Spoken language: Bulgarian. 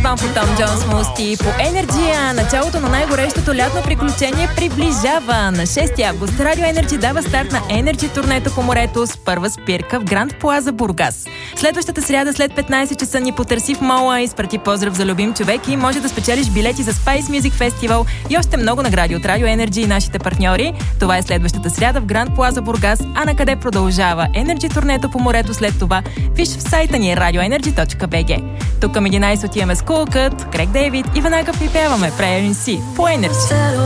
One for Tom Jones Мусти по Енерджия. Началото на най-горещото лятно приключение приближава. На 6 август Радио Енерджи дава старт на Енерджи турнето по морето с първа спирка в Гранд Плаза, Бургас. Следващата сряда след 15 часа ни потърси в мола, изпрати поздрав за любим човек и може да спечелиш билети за Spice Music Festival и още много награди от Радио Енерджи и нашите партньори. Това е следващата сряда в Гранд Плаза, Бургас. А на къде продължава Енерджи турнето по морето след това? Виж в сайта ни radioenergy.bg. Тук към 11 отиваме с Cool Cut, Крейг Дейвид и веднага припяваме Prayer in Sea по Енерджи.